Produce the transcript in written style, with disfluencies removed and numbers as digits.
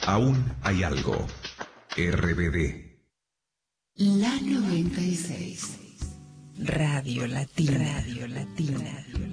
Aún hay algo. RBD. La 96. Radio Latina. Radio Latina.